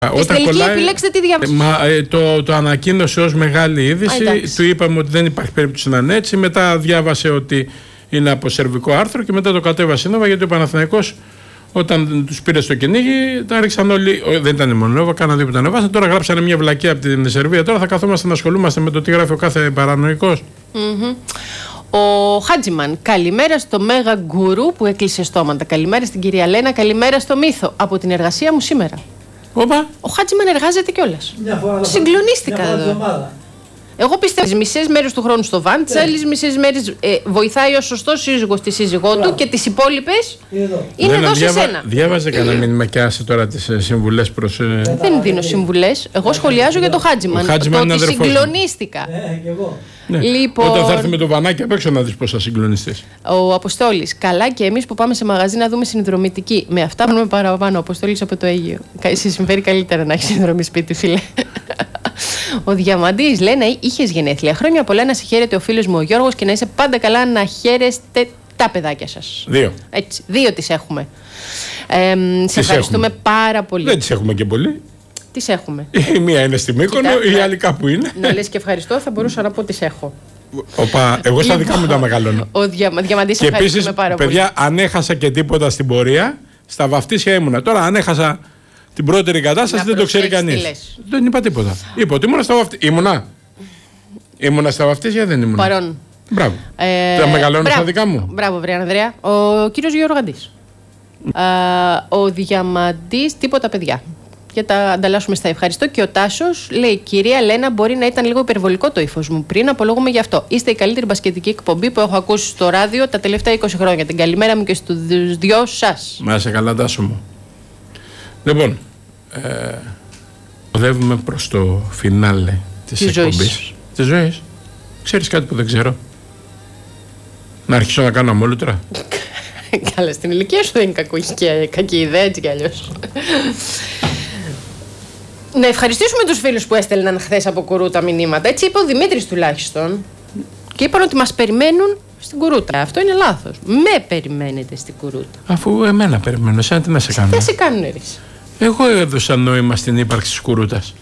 Στην τελική επιλέξτε τι διαβάσετε. Το ανακοίνωσε ως μεγάλη είδηση. Του είπαμε ότι δεν υπάρχει περίπτωση να είναι έτσι. Μετά διάβασε ότι είναι από σερβικό άρθρο και μετά το κατέβασε Νόβα, γιατί ο Παναθηναϊκός όταν τους πήρε στο κυνήγι τα ρίξαν όλοι. Δεν ήταν μόνο Νόβα, κάνα δύο που τα ανεβάσαν. Τώρα γράψανε μια βλακεία από την Σερβία. Τώρα θα καθόμαστε να ασχολούμαστε με το τι γράφει ο κάθε παρανοϊκός. Ο Χάτζιμαν, καλημέρα στο μέγα γκουρού που έκλεισε στόματα. Καλημέρα στην κυρία Λένα, καλημέρα στο Μύθο. Από την εργασία μου σήμερα. Όπα. Ο Χάτζιμαν εργάζεται κιόλας. Συγκλονίστηκα εδώ. Εγώ πιστεύω τις μισές μέρες του χρόνου στο βαν, τις άλλες μισές μέρες βοηθάει ο σωστός σύζυγος τη σύζυγό του και τις υπόλοιπες είναι εδώ σε σένα. Διάβαζε κανένα μήνυμα και άσε τώρα τις συμβουλές προς. Δεν δίνω συμβουλές. Εγώ σχολιάζω για το Χάτζιμαν. Το ότι συγκλονίστηκα. Ναι. Λοιπόν, όταν θα έρθει με το βανάκι απ' έξω να δεις πώς θα συγκλονιστείς. Ο Αποστόλης, καλά και εμείς που πάμε σε μαγαζί να δούμε συνδρομητική. Με αυτά που παραπάνω. Ο Αποστόλης από το Αίγυο. Σε συμφέρει καλύτερα να έχει συνδρομή σπίτι, φίλε. Ο Διαμαντής, Λένα, είχες γενέθλια. Χρόνια πολλά να σε χαίρεται ο φίλος μου ο Γιώργος και να είσαι πάντα καλά να χαίρεστε τα παιδάκια σας. 2. Έτσι, 2 τις έχουμε. Σε ευχαριστούμε πάρα πολύ. Δεν τις έχουμε και πολύ. Τις έχουμε. Η μία είναι στη Μύκονο, η άλλη κάπου είναι. Να λες και ευχαριστώ, θα μπορούσα να πω τις έχω. Εγώ στα δικά μου τα μεγαλώνω. Ο Διαμαντής, και επίσης, παιδιά, αν έχασα και τίποτα στην πορεία, στα βαφτίσια ήμουνα. Τώρα, αν έχασα την πρώτερη κατάσταση, δεν το ξέρει κανείς. Δεν είπα τίποτα. Είπα ότι ήμουνα στα βαφτίσια. Ήμουνα στα βαφτίσια, δεν ήμουνα. Παρόν. Μπράβο. Τα μεγαλώνω στα δικά μου. Μπράβο, βρε Ανδρέα. Ο κύριος Γεωργαντής. Ο Διαμαντής, τίποτα παιδιά. Για τα ανταλλάσσουμε στα ευχαριστώ. Και ο Τάσος λέει: Κυρία Λένα, μπορεί να ήταν λίγο υπερβολικό το ύφος μου πριν, απολογούμε γι' αυτό. Είστε η καλύτερη μπασκετική εκπομπή που έχω ακούσει στο ράδιο τα τελευταία 20 χρόνια. Την καλημέρα μου και στους δυο σας. Να είσαι καλά, Τάσο μου. Λοιπόν, οδεύουμε προς το φινάλε της εκπομπής. Της ζωής. Ξέρεις κάτι που δεν ξέρω? Να αρχίσω να κάνω αμόλουτρα. Καλά, στην ηλικία σου δεν είναι κακή ιδέα, έτσι κι αλλιώς. Να ευχαριστήσουμε τους φίλους που έστελναν χθες από Κουρούτα μηνύματα. Έτσι είπε ο Δημήτρης τουλάχιστον. Και είπαν ότι μας περιμένουν στην Κουρούτα. Αυτό είναι λάθος. Με περιμένετε στην Κουρούτα. Αφού εμένα περιμένω, εσένα τι να σε κάνω? Τι σε κάνουν εσείς? Εγώ έδωσα νόημα στην ύπαρξη της Κουρούτας.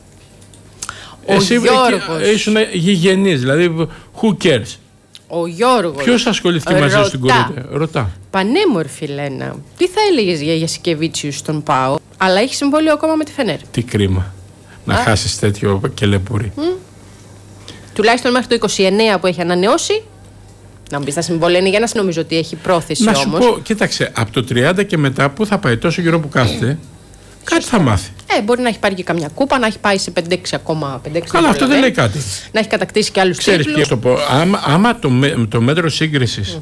Εσύ ήσουν γηγενής, δηλαδή who cares? Ο Γιώργος. Ποιος ασχολήθηκε μαζί σου στην Κουρούτα? Ρωτά. Πανέμορφη Λένα. Τι θα έλεγες για Γιασικεβίτσιου στον ΠΑΟ? Αλλά έχει συμβόλαιο ακόμα με τη Φενέρ. Τι κρίμα να χάσεις τέτοιο κελεπούρι. Τουλάχιστον μέχρι το 29 που έχει ανανεώσει. Να μου πεις, τα συμβόλαια είναι για να νομίζω ότι έχει πρόθεση όμως. Να σου πω, κοίταξε, από το 30 και μετά που θα πάει τόσο καιρό που κάθεται, κάτι θα μάθει. Μπορεί να έχει πάρει και καμιά κούπα, να έχει πάει σε 5-6 ακόμα. 5-6 καλά, αυτό δεν λέει κάτι. Να έχει κατακτήσει και άλλους τίτλους. Ξέρεις, το πω, άμα το μέτρο σύγκρισης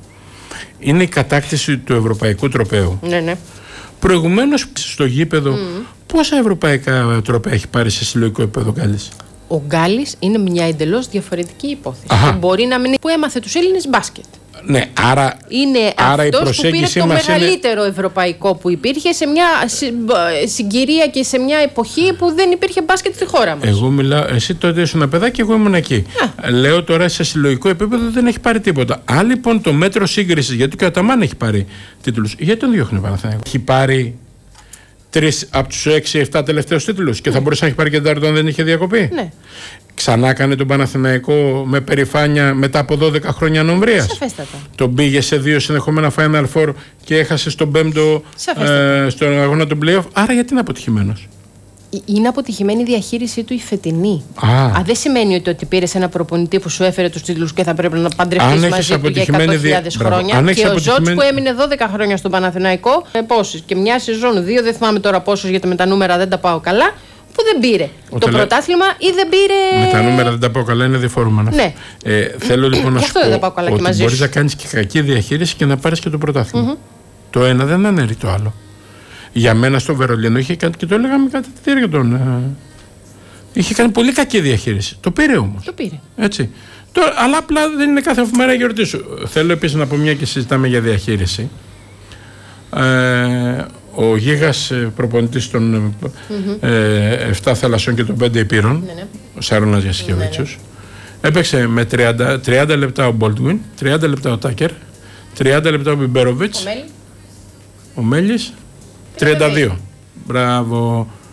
είναι η κατάκτηση του ευρωπαϊκού τροπαίου. Ναι. Προηγουμένως στο γήπεδο, πόσα ευρωπαϊκά τρόπαια έχει πάρει σε συλλογικό επίπεδο ο Γκάλης? Ο Γκάλης είναι μια εντελώς διαφορετική υπόθεση. Μπορεί να μην είναι που έμαθε τους Έλληνες μπάσκετ. Ναι, άρα είναι αυτός που πήρε το μεγαλύτερο ευρωπαϊκό που υπήρχε σε μια συγκυρία και σε μια εποχή που δεν υπήρχε μπάσκετ στη χώρα μας. Εγώ μιλάω, εσύ τότε ήσουν ένα παιδάκι και εγώ ήμουν εκεί. Λέω τώρα σε συλλογικό επίπεδο δεν έχει πάρει τίποτα. Αν λοιπόν το μέτρο σύγκρισης, γιατί και ο Αταμάν έχει πάρει τίτλους, γιατί τον διώχνει ο Παναθηναϊκός? Έχει πάρει 3 από τους 6-7 τελευταίους τίτλους και θα μπορούσε να έχει πάρει και τέταρτο αν δεν είχε διακοπή. Ναι. Ξανά έκανε τον Παναθηναϊκό με περηφάνεια μετά από 12 χρόνια νομβρίας. Σαφέστατα. Τον πήγε σε 2 συνεχόμενα Final Four και έχασε στον 5ο στον αγώνα του playoff. Άρα γιατί είναι αποτυχημένος? Είναι αποτυχημένη η διαχείρισή του η φετινή. Δεν σημαίνει ότι πήρες ένα προπονητή που σου έφερε τους τίτλους και θα πρέπει να παντρευτείς μαζί του για 100.000 χρόνια. Και ο Ζότς που έμεινε 12 χρόνια στον Παναθηναϊκό, πόσους? Και μια σεζόν, 2, δεν θυμάμαι τώρα πόσους, γιατί με τα νούμερα δεν τα πάω καλά, που δεν πήρε το πρωτάθλημα ή δεν πήρε. Με τα νούμερα δεν τα πάω καλά, είναι διφόρμα. Ναι. Θέλω λοιπόν να σου πω ότι μπορείς να κάνεις και κακή διαχείριση και να πάρεις και το πρωτάθλημα. Το ένα δεν αναιρεί το άλλο. Για μένα στο Βερολίνο είχε κάνει, και το έλεγαμε κατά τη διάρκεια των. Είχε κάνει πολύ κακή διαχείριση. Το πήρε όμως. Το πήρε. Έτσι. Αλλά απλά δεν είναι κάθε μέρα η γιορτή σου. Θέλω επίσης να πω, μια και συζητάμε για διαχείριση. Ο Γίγας προπονητής των 7 θαλασσών και των 5 υπήρων, ο Σάρωνας Γιασικεβίτσιος, έπαιξε με 30 λεπτά ο Μπόλτουιν, 30 λεπτά ο Τάκερ, 30 λεπτά ο Μπιμπέροβιτς, ο Μέλης, 32. Μπράβο.